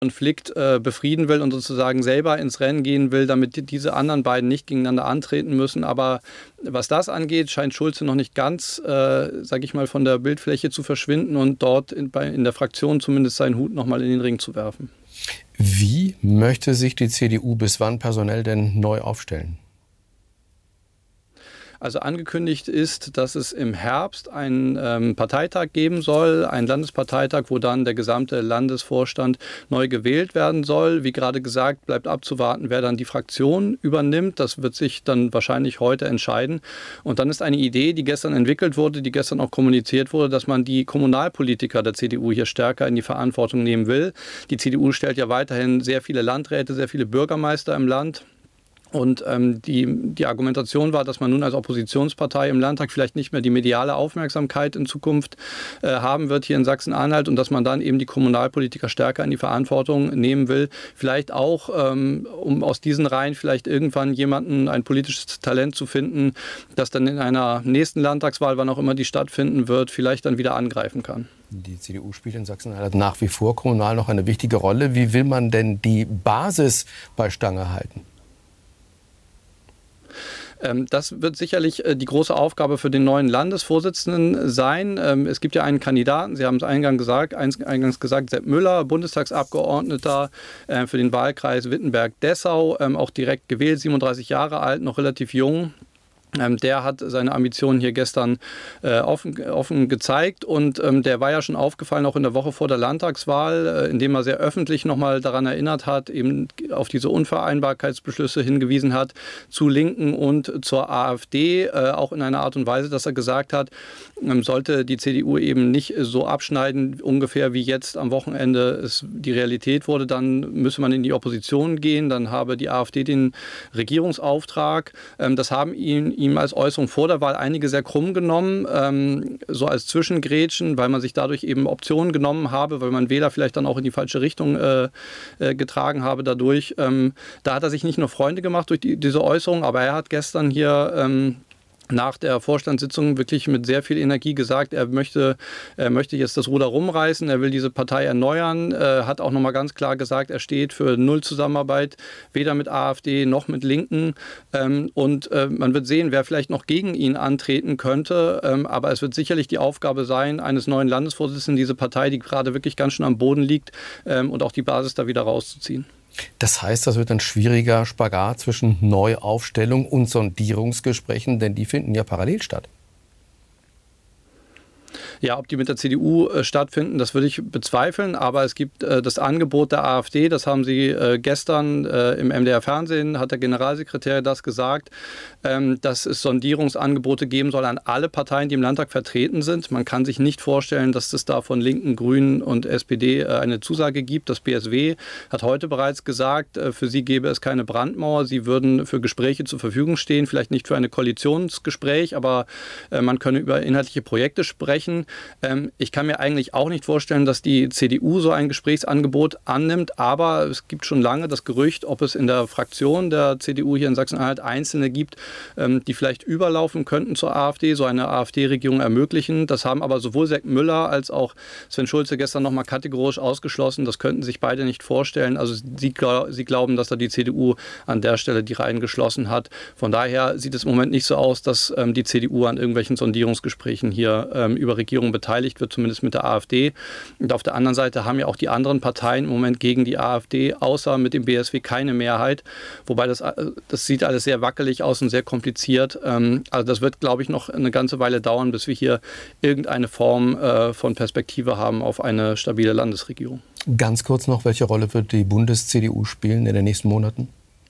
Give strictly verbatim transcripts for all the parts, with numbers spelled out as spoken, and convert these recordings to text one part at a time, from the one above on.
Konflikt äh, befrieden will und sozusagen selber ins Rennen gehen will, damit diese anderen beiden nicht gegeneinander antreten müssen. Aber was das angeht, scheint Schulze noch nicht ganz, äh, sage ich mal, von der Bildfläche zu verschwinden und dort in, bei, in der Fraktion zumindest seinen Hut noch mal in den Ring zu werfen. Wie möchte sich die C D U bis wann personell denn neu aufstellen? Also angekündigt ist, dass es im Herbst einen ähm, Parteitag geben soll, einen Landesparteitag, wo dann der gesamte Landesvorstand neu gewählt werden soll. Wie gerade gesagt, bleibt abzuwarten, wer dann die Fraktion übernimmt. Das wird sich dann wahrscheinlich heute entscheiden. Und dann ist eine Idee, die gestern entwickelt wurde, die gestern auch kommuniziert wurde, dass man die Kommunalpolitiker der C D U hier stärker in die Verantwortung nehmen will. Die C D U stellt ja weiterhin sehr viele Landräte, sehr viele Bürgermeister im Land. Und ähm, die, die Argumentation war, dass man nun als Oppositionspartei im Landtag vielleicht nicht mehr die mediale Aufmerksamkeit in Zukunft äh, haben wird hier in Sachsen-Anhalt und dass man dann eben die Kommunalpolitiker stärker in die Verantwortung nehmen will. Vielleicht auch, ähm, um aus diesen Reihen vielleicht irgendwann jemanden, ein politisches Talent zu finden, das dann in einer nächsten Landtagswahl, wann auch immer die stattfinden wird, vielleicht dann wieder angreifen kann. Die C D U spielt in Sachsen-Anhalt nach wie vor kommunal noch eine wichtige Rolle. Wie will man denn die Basis bei Stange halten? Das wird sicherlich die große Aufgabe für den neuen Landesvorsitzenden sein. Es gibt ja einen Kandidaten, Sie haben es eingangs gesagt, eingangs gesagt, Sepp Müller, Bundestagsabgeordneter für den Wahlkreis Wittenberg-Dessau, auch direkt gewählt, siebenunddreißig Jahre alt, noch relativ jung. Ähm, der hat seine Ambitionen hier gestern äh, offen, offen gezeigt und ähm, der war ja schon aufgefallen, auch in der Woche vor der Landtagswahl, äh, indem er sehr öffentlich nochmal daran erinnert hat, eben auf diese Unvereinbarkeitsbeschlüsse hingewiesen hat, zu Linken und zur AfD, äh, auch in einer Art und Weise, dass er gesagt hat, ähm, sollte die C D U eben nicht so abschneiden, ungefähr wie jetzt am Wochenende es die Realität wurde, dann müsse man in die Opposition gehen, dann habe die AfD den Regierungsauftrag. Ähm, das haben ihn ihm als Äußerung vor der Wahl einige sehr krumm genommen, ähm, so als Zwischengrätschen, weil man sich dadurch eben Optionen genommen habe, weil man Wähler vielleicht dann auch in die falsche Richtung äh, äh, getragen habe dadurch. Ähm, da hat er sich nicht nur Freunde gemacht durch die, diese Äußerung, aber er hat gestern hier ähm, nach der Vorstandssitzung wirklich mit sehr viel Energie gesagt, er möchte, er möchte jetzt das Ruder rumreißen, er will diese Partei erneuern, äh, hat auch nochmal ganz klar gesagt, er steht für Null Zusammenarbeit, weder mit AfD noch mit Linken. Ähm, und äh, man wird sehen, wer vielleicht noch gegen ihn antreten könnte. Ähm, aber es wird sicherlich die Aufgabe sein, eines neuen Landesvorsitzenden, diese Partei, die gerade wirklich ganz schön am Boden liegt, ähm, und auch die Basis da wieder rauszuziehen. Das heißt, das wird ein schwieriger Spagat zwischen Neuaufstellung und Sondierungsgesprächen, denn die finden ja parallel statt. Ja, ob die mit der C D U äh, stattfinden, das würde ich bezweifeln. Aber es gibt äh, das Angebot der AfD, das haben Sie äh, gestern äh, im M D R-Fernsehen, hat der Generalsekretär das gesagt, ähm, dass es Sondierungsangebote geben soll an alle Parteien, die im Landtag vertreten sind. Man kann sich nicht vorstellen, dass es da von Linken, Grünen und S P D äh, eine Zusage gibt. Das B S W hat heute bereits gesagt, äh, für sie gäbe es keine Brandmauer. Sie würden für Gespräche zur Verfügung stehen, vielleicht nicht für ein Koalitionsgespräch, aber äh, man könne über inhaltliche Projekte sprechen. Ich kann mir eigentlich auch nicht vorstellen, dass die C D U so ein Gesprächsangebot annimmt, aber es gibt schon lange das Gerücht, ob es in der Fraktion der C D U hier in Sachsen-Anhalt Einzelne gibt, die vielleicht überlaufen könnten zur AfD, so eine AfD-Regierung ermöglichen. Das haben aber sowohl Sepp Müller als auch Sven Schulze gestern noch mal kategorisch ausgeschlossen. Das könnten sich beide nicht vorstellen. Also sie, sie glauben, dass da die C D U an der Stelle die Reihen geschlossen hat. Von daher sieht es im Moment nicht so aus, dass die C D U an irgendwelchen Sondierungsgesprächen hier über Regierung beteiligt wird, zumindest mit der AfD. Und auf der anderen Seite haben ja auch die anderen Parteien im Moment gegen die AfD, außer mit dem B S W, keine Mehrheit. Wobei das, das sieht alles sehr wackelig aus und sehr kompliziert. Also das wird, glaube ich, noch eine ganze Weile dauern, bis wir hier irgendeine Form von Perspektive haben auf eine stabile Landesregierung. Ganz kurz noch, welche Rolle wird die Bundes-C D U spielen in den nächsten Monaten?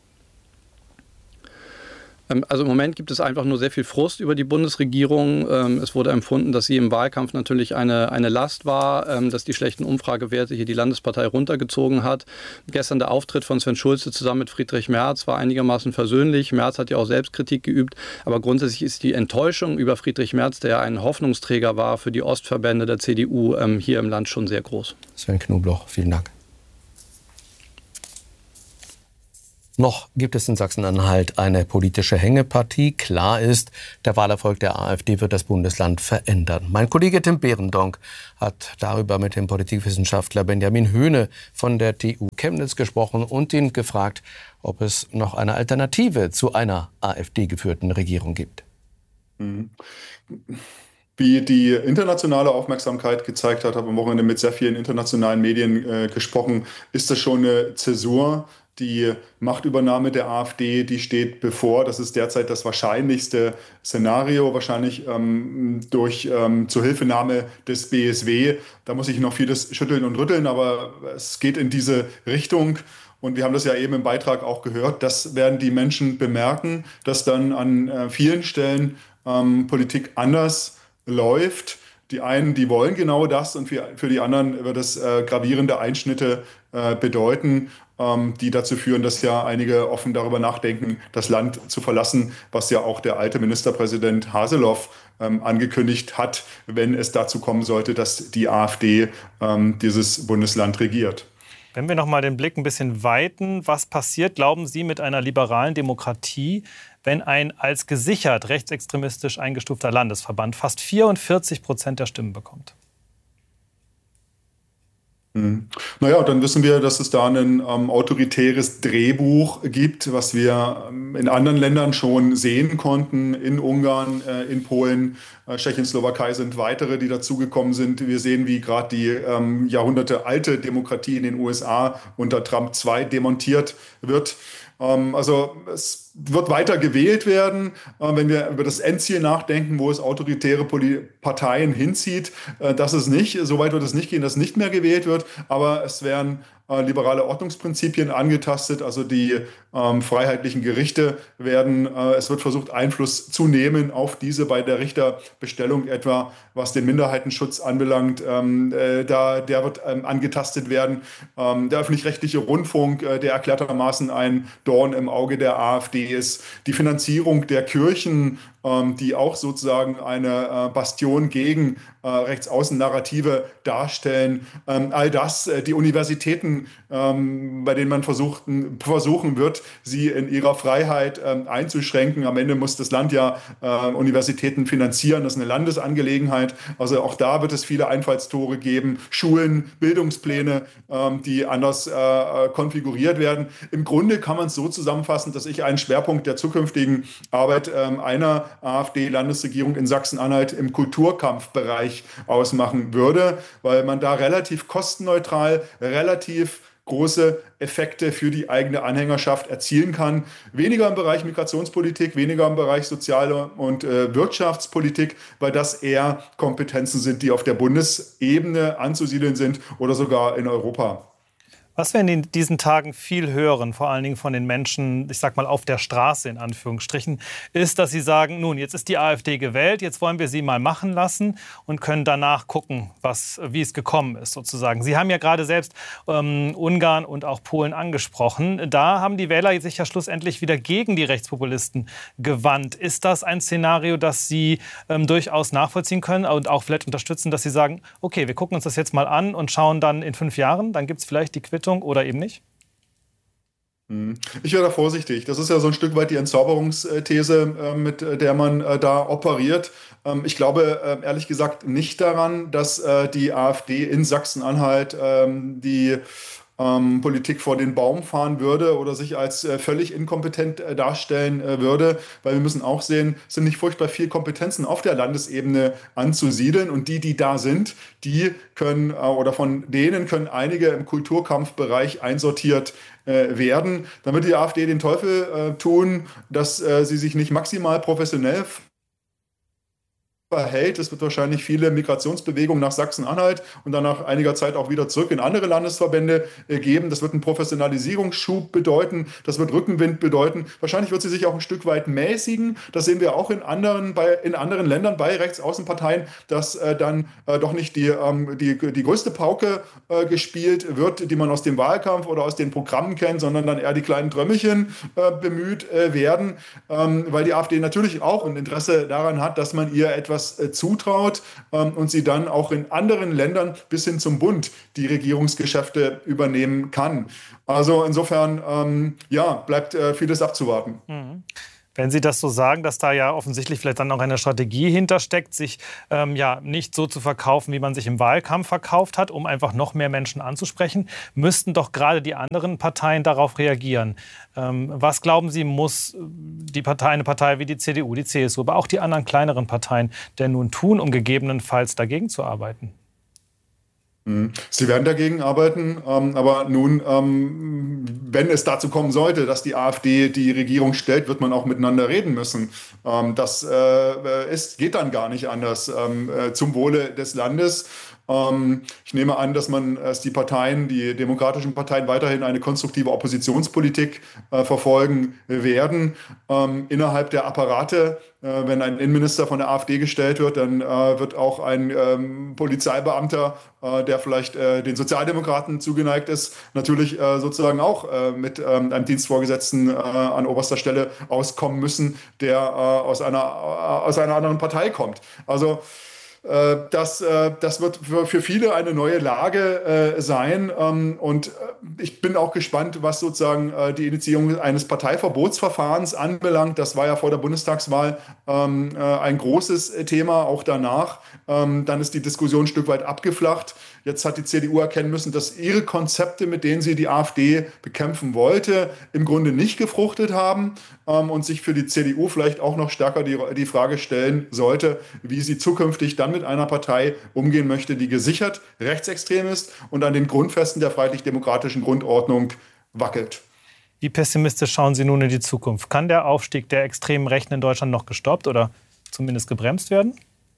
Also im Moment gibt es einfach nur sehr viel Frust über die Bundesregierung. Es wurde empfunden, dass sie im Wahlkampf natürlich eine, eine Last war, dass die schlechten Umfragewerte hier die Landespartei runtergezogen hat. Gestern der Auftritt von Sven Schulze zusammen mit Friedrich Merz war einigermaßen versöhnlich. Merz hat ja auch Selbstkritik geübt, aber grundsätzlich ist die Enttäuschung über Friedrich Merz, der ja ein Hoffnungsträger war für die Ostverbände der C D U, hier im Land schon sehr groß. Sven Knobloch, vielen Dank. Noch gibt es in Sachsen-Anhalt eine politische Hängepartie. Klar ist, der Wahlerfolg der AfD wird das Bundesland verändern. Mein Kollege Tim Behrendonck hat darüber mit dem Politikwissenschaftler Benjamin Höhne von der T U Chemnitz gesprochen und ihn gefragt, ob es noch eine Alternative zu einer AfD-geführten Regierung gibt. Wie die internationale Aufmerksamkeit gezeigt hat, habe am Wochenende mit sehr vielen internationalen Medien äh, gesprochen, ist das schon eine Zäsur. Die Machtübernahme der AfD, die steht bevor. Das ist derzeit das wahrscheinlichste Szenario, wahrscheinlich ähm, durch ähm, Zuhilfenahme des B S W. Da muss ich noch vieles schütteln und rütteln, aber es geht in diese Richtung. Und wir haben das ja eben im Beitrag auch gehört. Das werden die Menschen bemerken, dass dann an äh, vielen Stellen ähm, Politik anders läuft. Die einen, die wollen genau das, und für, für die anderen wird es äh, gravierende Einschnitte äh, bedeuten, ähm, die dazu führen, dass ja einige offen darüber nachdenken, das Land zu verlassen, was ja auch der alte Ministerpräsident Haseloff ähm, angekündigt hat, wenn es dazu kommen sollte, dass die AfD ähm, dieses Bundesland regiert. Wenn wir noch mal den Blick ein bisschen weiten, was passiert, glauben Sie, mit einer liberalen Demokratie, wenn ein als gesichert rechtsextremistisch eingestufter Landesverband fast vierundvierzig Prozent der Stimmen bekommt? Hm. Naja, dann wissen wir, dass es da ein ähm, autoritäres Drehbuch gibt, was wir ähm, in anderen Ländern schon sehen konnten. In Ungarn, äh, in Polen, äh, Tschechien, Slowakei sind weitere, die dazugekommen sind. Wir sehen, wie gerade die ähm, jahrhundertealte Demokratie in den U S A unter Trump zwei demontiert wird. Ähm, also es wird weiter gewählt werden, äh, wenn wir über das Endziel nachdenken, wo es autoritäre Poli- Parteien hinzieht. Äh, das ist nicht, so weit wird es nicht gehen, dass nicht mehr gewählt wird, aber es werden äh, liberale Ordnungsprinzipien angetastet, also die ähm, freiheitlichen Gerichte werden, äh, es wird versucht, Einfluss zu nehmen auf diese bei der Richterbestellung etwa, was den Minderheitenschutz anbelangt, ähm, äh, da, der wird ähm, angetastet werden. Ähm, der öffentlich-rechtliche Rundfunk, äh, der erklärtermaßen ein Dorn im Auge der AfD ist, die Finanzierung der Kirchen, ähm, die auch sozusagen eine äh, Bastion gegen äh, Rechtsaußen-Narrative darstellen. Ähm, all das, äh, die Universitäten, ähm, bei denen man versucht, versuchen wird, sie in ihrer Freiheit ähm, einzuschränken. Am Ende muss das Land ja äh, Universitäten finanzieren, das ist eine Landesangelegenheit. Also auch da wird es viele Einfallstore geben, Schulen, Bildungspläne, ähm, die anders äh, konfiguriert werden. Im Grunde kann man es so zusammenfassen, dass ich einen Schwerpunkt der zukünftigen Arbeit ähm, einer AfD-Landesregierung in Sachsen-Anhalt im Kulturkampfbereich ausmachen würde, weil man da relativ kostenneutral, relativ große Effekte für die eigene Anhängerschaft erzielen kann. Weniger im Bereich Migrationspolitik, weniger im Bereich soziale und äh, Wirtschaftspolitik, weil das eher Kompetenzen sind, die auf der Bundesebene anzusiedeln sind oder sogar in Europa. Was wir in diesen Tagen viel hören, vor allen Dingen von den Menschen, ich sag mal auf der Straße in Anführungsstrichen, ist, dass sie sagen, nun, jetzt ist die AfD gewählt, jetzt wollen wir sie mal machen lassen und können danach gucken, was, wie es gekommen ist sozusagen. Sie haben ja gerade selbst ähm, Ungarn und auch Polen angesprochen. Da haben die Wähler sich ja schlussendlich wieder gegen die Rechtspopulisten gewandt. Ist das ein Szenario, das Sie ähm, durchaus nachvollziehen können und auch vielleicht unterstützen, dass Sie sagen, okay, wir gucken uns das jetzt mal an und schauen dann in fünf Jahren, dann gibt es vielleicht die Quittung oder eben nicht? Ich wäre da vorsichtig. Das ist ja so ein Stück weit die Entzauberungsthese, äh, mit der man äh, da operiert. Ähm, ich glaube äh, ehrlich gesagt nicht daran, dass äh, die AfD in Sachsen-Anhalt ähm, die ähm, Politik vor den Baum fahren würde oder sich als äh, völlig inkompetent äh, darstellen äh, würde, weil wir müssen auch sehen, es sind nicht furchtbar viele Kompetenzen auf der Landesebene anzusiedeln, und die, die da sind, die können äh, oder von denen können einige im Kulturkampfbereich einsortiert äh, werden. Dann wird die AfD den Teufel äh, tun, dass äh, sie sich nicht maximal professionell verhält. Es wird wahrscheinlich viele Migrationsbewegungen nach Sachsen-Anhalt und dann nach einiger Zeit auch wieder zurück in andere Landesverbände äh, geben. Das wird einen Professionalisierungsschub bedeuten. Das wird Rückenwind bedeuten. Wahrscheinlich wird sie sich auch ein Stück weit mäßigen. Das sehen wir auch in anderen, bei, in anderen Ländern bei Rechtsaußenparteien, dass äh, dann äh, doch nicht die, ähm, die, die größte Pauke äh, gespielt wird, die man aus dem Wahlkampf oder aus den Programmen kennt, sondern dann eher die kleinen Trömmelchen äh, bemüht äh, werden, ähm, weil die AfD natürlich auch ein Interesse daran hat, dass man ihr etwas das äh, zutraut ähm, und sie dann auch in anderen Ländern bis hin zum Bund die Regierungsgeschäfte übernehmen kann. Also insofern, ähm, ja, bleibt äh, vieles abzuwarten. Mhm. Wenn Sie das so sagen, dass da ja offensichtlich vielleicht dann auch eine Strategie hintersteckt, sich ähm, ja nicht so zu verkaufen, wie man sich im Wahlkampf verkauft hat, um einfach noch mehr Menschen anzusprechen, müssten doch gerade die anderen Parteien darauf reagieren. Ähm, was glauben Sie, muss die Partei, eine Partei wie die C D U, die C S U, aber auch die anderen kleineren Parteien denn nun tun, um gegebenenfalls dagegen zu arbeiten? Sie werden dagegen arbeiten, ähm, aber nun, ähm, wenn es dazu kommen sollte, dass die AfD die Regierung stellt, wird man auch miteinander reden müssen. Ähm, das äh, ist, geht dann gar nicht anders ähm, äh, zum Wohle des Landes. Ähm, ich nehme an, dass man, dass die Parteien, die demokratischen Parteien weiterhin eine konstruktive Oppositionspolitik äh, verfolgen werden. Ähm, innerhalb der Apparate, äh, wenn ein Innenminister von der AfD gestellt wird, dann äh, wird auch ein ähm, Polizeibeamter, äh, der vielleicht äh, den Sozialdemokraten zugeneigt ist, natürlich äh, sozusagen auch äh, mit ähm, einem Dienstvorgesetzten äh, an oberster Stelle auskommen müssen, der äh, aus einer, äh, aus einer anderen Partei kommt. Also Das, das wird für viele eine neue Lage sein. Und ich bin auch gespannt, was sozusagen die Initiierung eines Parteiverbotsverfahrens anbelangt. Das war ja vor der Bundestagswahl ein großes Thema, auch danach. Dann ist die Diskussion ein Stück weit abgeflacht. Jetzt hat die C D U erkennen müssen, dass ihre Konzepte, mit denen sie die AfD bekämpfen wollte, im Grunde nicht gefruchtet haben und sich für die C D U vielleicht auch noch stärker die, die Frage stellen sollte, wie sie zukünftig dann mit einer Partei umgehen möchte, die gesichert rechtsextrem ist und an den Grundfesten der freiheitlich-demokratischen Grundordnung wackelt. Wie pessimistisch schauen Sie nun in die Zukunft? Kann der Aufstieg der extremen Rechten in Deutschland noch gestoppt oder zumindest gebremst werden?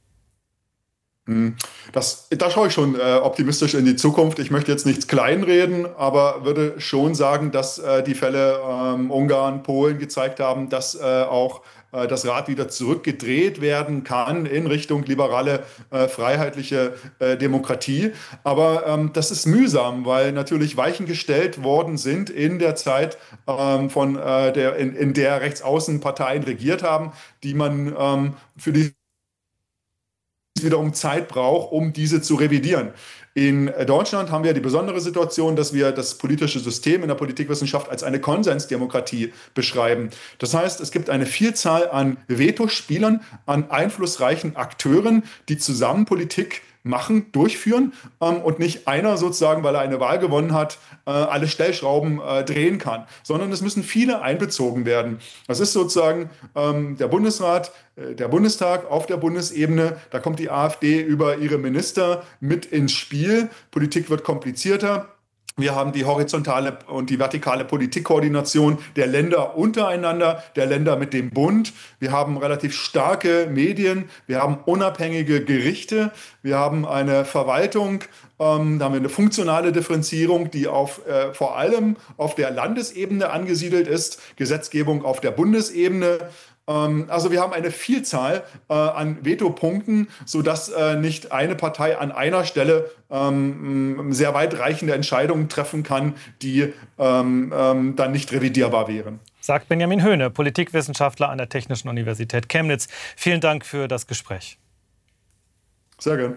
Das, da schaue ich schon äh, optimistisch in die Zukunft. Ich möchte jetzt nichts kleinreden, aber würde schon sagen, dass äh, die Fälle ähm, Ungarn, Polen gezeigt haben, dass äh, auch äh, das Rad wieder zurückgedreht werden kann in Richtung liberale, äh, freiheitliche äh, Demokratie. Aber ähm, das ist mühsam, weil natürlich Weichen gestellt worden sind in der Zeit, ähm, von, äh, der, in, in der Rechtsaußenparteien regiert haben, die man ähm, für die wiederum Zeit braucht, um diese zu revidieren. In Deutschland haben wir die besondere Situation, dass wir das politische System in der Politikwissenschaft als eine Konsensdemokratie beschreiben. Das heißt, es gibt eine Vielzahl an Vetospielern, an einflussreichen Akteuren, die zusammen Politik machen, durchführen ähm, und nicht einer sozusagen, weil er eine Wahl gewonnen hat, äh, alle Stellschrauben äh, drehen kann, sondern es müssen viele einbezogen werden. Das ist sozusagen ähm, der Bundesrat, äh, der Bundestag auf der Bundesebene, da kommt die AfD über ihre Minister mit ins Spiel. Politik wird komplizierter. Wir haben die horizontale und die vertikale Politikkoordination der Länder untereinander, der Länder mit dem Bund. Wir haben relativ starke Medien, wir haben unabhängige Gerichte, wir haben eine Verwaltung, ähm, da haben wir eine funktionale Differenzierung, die auf, äh, vor allem auf der Landesebene angesiedelt ist, Gesetzgebung auf der Bundesebene. Also wir haben eine Vielzahl äh, an Vetopunkten, sodass äh, nicht eine Partei an einer Stelle ähm, sehr weitreichende Entscheidungen treffen kann, die ähm, ähm, dann nicht revidierbar wären. Sagt Benjamin Höhne, Politikwissenschaftler an der Technischen Universität Chemnitz. Vielen Dank für das Gespräch. Sehr gern.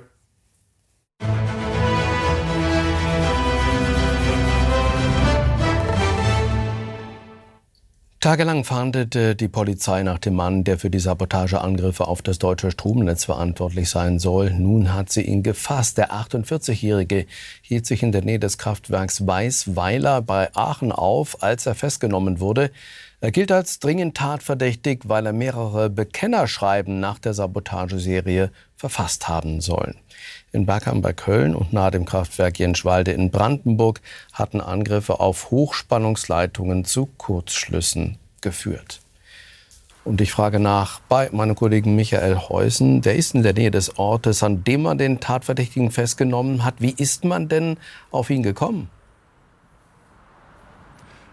Tagelang fahndete die Polizei nach dem Mann, der für die Sabotageangriffe auf das deutsche Stromnetz verantwortlich sein soll. Nun hat sie ihn gefasst. Der achtundvierzigjährige hielt sich in der Nähe des Kraftwerks Weißweiler bei Aachen auf, als er festgenommen wurde. Er gilt als dringend tatverdächtig, weil er mehrere Bekennerschreiben nach der Sabotageserie verfasst haben soll. In Bergheim bei Köln und nahe dem Kraftwerk Jenschwalde in Brandenburg hatten Angriffe auf Hochspannungsleitungen zu Kurzschlüssen geführt. Und ich frage nach bei meinem Kollegen Michael Heusen. Der ist in der Nähe des Ortes, an dem man den Tatverdächtigen festgenommen hat. Wie ist man denn auf ihn gekommen?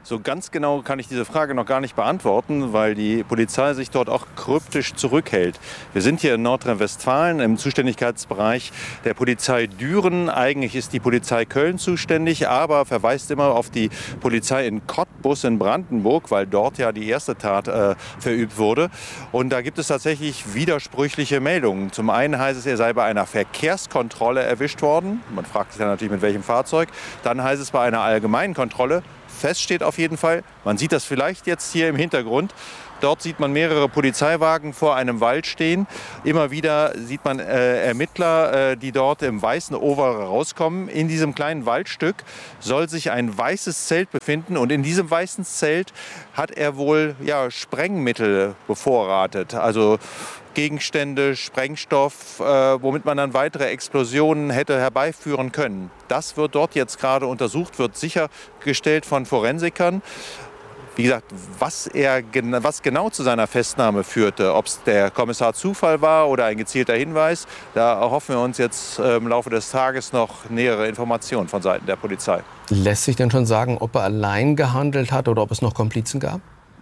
So ganz genau kann ich diese Frage noch gar nicht beantworten, weil die Polizei sich dort auch kryptisch zurückhält. Wir sind hier in Nordrhein-Westfalen im Zuständigkeitsbereich der Polizei Düren. Eigentlich ist die Polizei Köln zuständig, aber verweist immer auf die Polizei in Cottbus in Brandenburg, weil dort ja die erste Tat äh, verübt wurde. Und da gibt es tatsächlich widersprüchliche Meldungen. Zum einen heißt es, er sei bei einer Verkehrskontrolle erwischt worden. Man fragt sich dann natürlich, mit welchem Fahrzeug. Dann heißt es, bei einer allgemeinen Kontrolle. Fest steht auf jeden Fall, man sieht das vielleicht jetzt hier im Hintergrund, dort sieht man mehrere Polizeiwagen vor einem Wald stehen. Immer wieder sieht man äh, Ermittler, äh, die dort im weißen Overall rauskommen. In diesem kleinen Waldstück soll sich ein weißes Zelt befinden und in diesem weißen Zelt hat er wohl ja, Sprengmittel bevorratet. Also Gegenstände, Sprengstoff, äh, womit man dann weitere Explosionen hätte herbeiführen können. Das wird dort jetzt gerade untersucht, wird sichergestellt von Forensikern. Wie gesagt, was, er, was genau zu seiner Festnahme führte, ob es der Kommissar Zufall war oder ein gezielter Hinweis, da erhoffen wir uns jetzt im Laufe des Tages noch nähere Informationen von Seiten der Polizei. Lässt sich denn schon sagen, ob er allein gehandelt hat oder ob es noch Komplizen gab?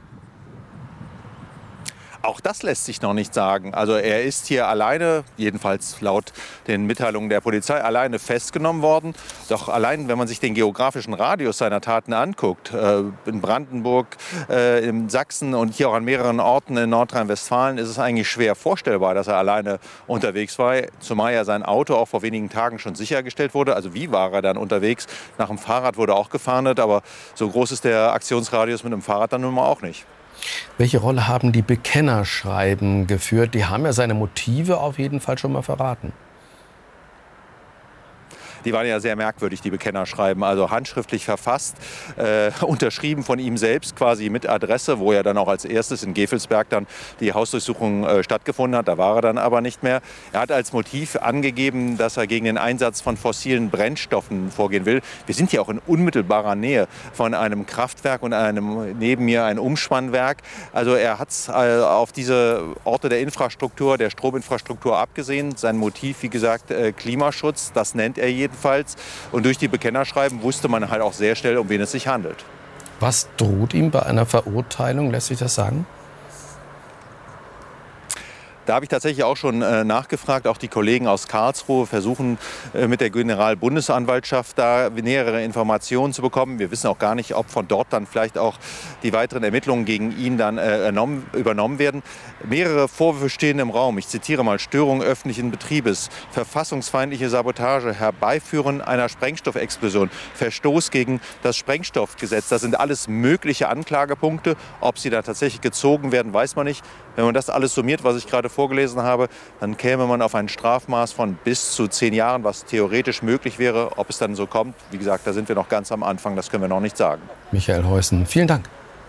Auch das lässt sich noch nicht sagen. Also er ist hier alleine, jedenfalls laut den Mitteilungen der Polizei, alleine festgenommen worden. Doch allein, wenn man sich den geografischen Radius seiner Taten anguckt, äh, in Brandenburg, äh, in Sachsen und hier auch an mehreren Orten in Nordrhein-Westfalen, ist es eigentlich schwer vorstellbar, dass er alleine unterwegs war. Zumal ja sein Auto auch vor wenigen Tagen schon sichergestellt wurde. Also wie war er dann unterwegs? Nach dem Fahrrad wurde auch gefahndet, aber so groß ist der Aktionsradius mit dem Fahrrad dann nun mal auch nicht. Welche Rolle haben die Bekennerschreiben geführt? Die haben ja seine Motive auf jeden Fall schon mal verraten. Die waren ja sehr merkwürdig, die Bekennerschreiben, also handschriftlich verfasst, äh, unterschrieben von ihm selbst, quasi mit Adresse, wo er dann auch als erstes in Gevelsberg dann die Hausdurchsuchung äh, stattgefunden hat. Da war er dann aber nicht mehr. Er hat als Motiv angegeben, dass er gegen den Einsatz von fossilen Brennstoffen vorgehen will. Wir sind hier auch in unmittelbarer Nähe von einem Kraftwerk und einem neben mir ein Umspannwerk. Also er hat äh, auf diese Orte der Infrastruktur, der Strominfrastruktur abgesehen. Sein Motiv, wie gesagt, äh, Klimaschutz, das nennt er jeden. Jedenfalls. Und durch die Bekennerschreiben wusste man halt auch sehr schnell, um wen es sich handelt. Was droht ihm bei einer Verurteilung, lässt sich das sagen? Da habe ich tatsächlich auch schon äh, nachgefragt. Auch die Kollegen aus Karlsruhe versuchen äh, mit der Generalbundesanwaltschaft da nähere Informationen zu bekommen. Wir wissen auch gar nicht, ob von dort dann vielleicht auch die weiteren Ermittlungen gegen ihn dann äh, ernommen, übernommen werden. Mehrere Vorwürfe stehen im Raum. Ich zitiere mal: Störung öffentlichen Betriebes, verfassungsfeindliche Sabotage, Herbeiführen einer Sprengstoffexplosion, Verstoß gegen das Sprengstoffgesetz. Das sind alles mögliche Anklagepunkte. Ob sie da tatsächlich gezogen werden, weiß man nicht. Wenn man das alles summiert, was ich gerade vorgelesen habe, dann käme man auf ein Strafmaß von bis zu zehn Jahren, was theoretisch möglich wäre. Ob es dann so kommt, wie gesagt, da sind wir noch ganz am Anfang, das können wir noch nicht sagen. Michael Heusen, vielen Dank.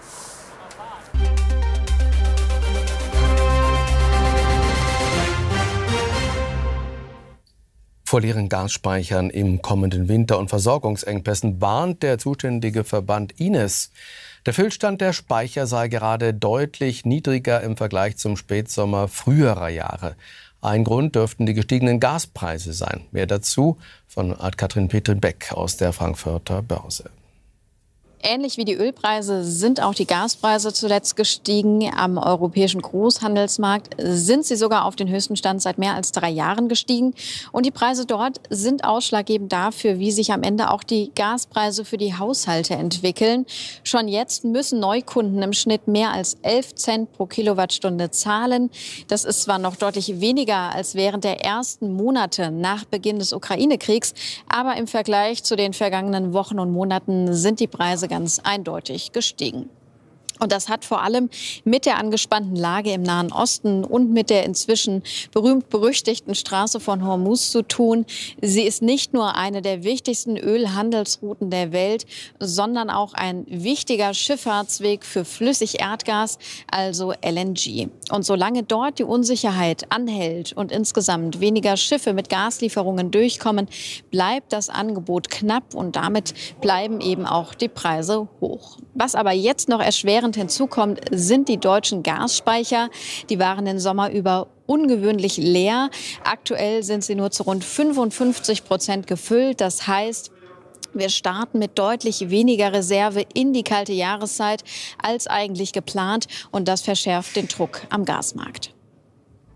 Vor leeren Gasspeichern im kommenden Winter und Versorgungsengpässen warnt der zuständige Verband I N E S. Der Füllstand der Speicher sei gerade deutlich niedriger im Vergleich zum Spätsommer früherer Jahre. Ein Grund dürften die gestiegenen Gaspreise sein. Mehr dazu von Ann-Kathrin Petrin-Beck aus der Frankfurter Börse. Ähnlich wie die Ölpreise sind auch die Gaspreise zuletzt gestiegen. Am europäischen Großhandelsmarkt sind sie sogar auf den höchsten Stand seit mehr als drei Jahren gestiegen. Und die Preise dort sind ausschlaggebend dafür, wie sich am Ende auch die Gaspreise für die Haushalte entwickeln. Schon jetzt müssen Neukunden im Schnitt mehr als elf Cent pro Kilowattstunde zahlen. Das ist zwar noch deutlich weniger als während der ersten Monate nach Beginn des Ukraine-Kriegs, aber im Vergleich zu den vergangenen Wochen und Monaten sind die Preise ganz eindeutig gestiegen. Und das hat vor allem mit der angespannten Lage im Nahen Osten und mit der inzwischen berühmt-berüchtigten Straße von Hormuz zu tun. Sie ist nicht nur eine der wichtigsten Ölhandelsrouten der Welt, sondern auch ein wichtiger Schifffahrtsweg für Flüssigerdgas, also L N G. Und solange dort die Unsicherheit anhält und insgesamt weniger Schiffe mit Gaslieferungen durchkommen, bleibt das Angebot knapp und damit bleiben eben auch die Preise hoch. Was aber jetzt noch erschwerend hinzukommt, sind die deutschen Gasspeicher. Die waren den Sommer über ungewöhnlich leer. Aktuell sind sie nur zu rund fünfundfünfzig Prozent gefüllt. Das heißt, Wir starten mit deutlich weniger Reserve in die kalte Jahreszeit als eigentlich geplant. Und das verschärft den Druck am Gasmarkt.